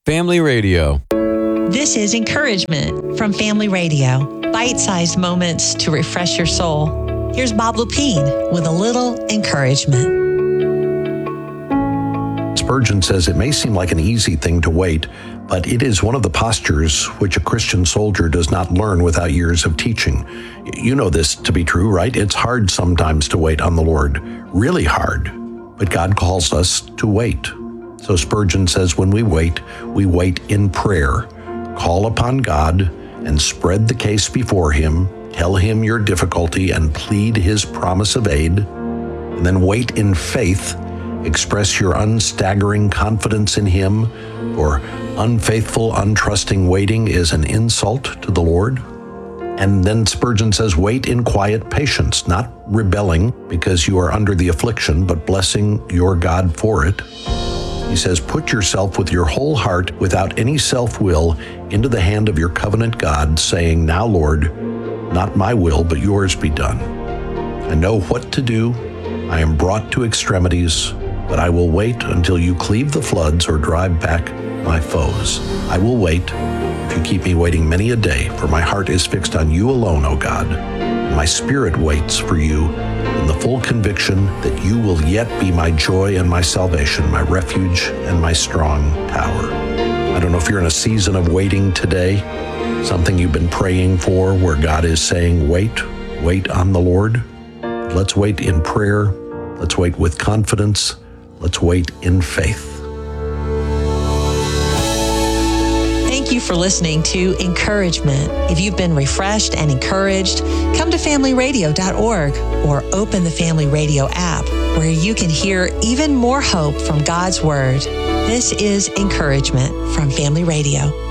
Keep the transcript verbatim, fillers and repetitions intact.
Family Radio. This is Encouragement from Family Radio. Bite-sized moments to refresh your soul. Here's Bob Lepine with a little encouragement. Spurgeon says it may seem like an easy thing to wait, but it is one of the postures which a Christian soldier does not learn without years of teaching. You know this to be true, right? It's hard sometimes to wait on the Lord, really hard, but God calls us to wait. So Spurgeon says when we wait, we wait in prayer. Call upon God and spread the case before Him, tell Him your difficulty and plead His promise of aid, and then wait in faith. Express your unstaggering confidence in Him, for unfaithful, untrusting waiting is an insult to the Lord. And then Spurgeon says, wait in quiet patience, not rebelling because you are under the affliction, but blessing your God for it. He says, put yourself with your whole heart, without any self-will, into the hand of your covenant God, saying, now, Lord, not my will, but yours be done. I know what to do. I am brought to extremities, but I will wait until you cleave the floods or drive back my foes. I will wait if you keep me waiting many a day, for my heart is fixed on you alone, O God. And my spirit waits for you in the full conviction that you will yet be my joy and my salvation, my refuge and my strong tower. I don't know if you're in a season of waiting today, something you've been praying for where God is saying, wait, wait on the Lord. Let's wait in prayer. Let's wait with confidence. Let's wait in faith. Thank you for listening to Encouragement. If you've been refreshed and encouraged, come to family radio dot org or open the Family Radio app, where you can hear even more hope from God's Word. This is Encouragement from Family Radio.